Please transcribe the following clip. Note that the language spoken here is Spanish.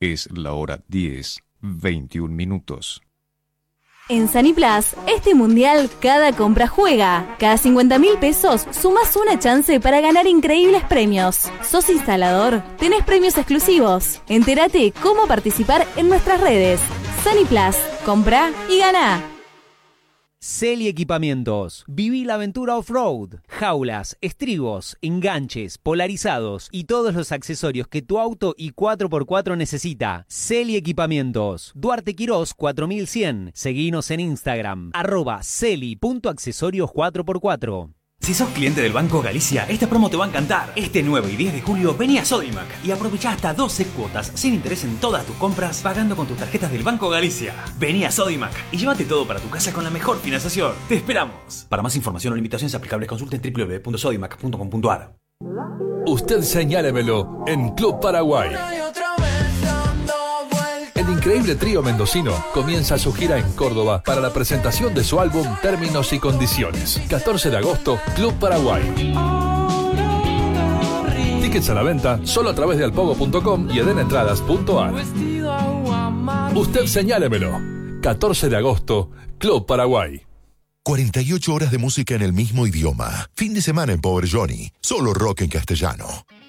Es la hora 10:21. En Saniplas, este mundial, cada compra juega. Cada 50.000 pesos sumas una chance para ganar increíbles premios. ¿Sos instalador? Tenés premios exclusivos. Entérate cómo participar en nuestras redes. Saniplas, comprá y ganá. Celi Equipamientos. Viví la aventura off-road. Jaulas, estribos, enganches, polarizados y todos los accesorios que tu auto y 4x4 necesita. Celi Equipamientos. Duarte Quirós 4100. Seguinos en Instagram. @celi.accesorios 4x4. Si sos cliente del Banco Galicia, esta promo te va a encantar. Este 9 y 10 de julio vení a Sodimac y aprovechá hasta 12 cuotas sin interés en todas tus compras pagando con tus tarjetas del Banco Galicia. Vení a Sodimac y llévate todo para tu casa con la mejor financiación. ¡Te esperamos! Para más información o limitaciones aplicables consulte en www.sodimac.com.ar. Usted señálemelo en Club Paraguay. El increíble trío mendocino comienza su gira en Córdoba para la presentación de su álbum Términos y Condiciones. 14 de agosto, Club Paraguay. Tickets a la venta solo a través de alpogo.com y edenetradas.ar. Usted señálemelo. 14 de agosto, Club Paraguay. 48 horas de música en el mismo idioma. Fin de semana en Power Johnny. Solo rock en castellano.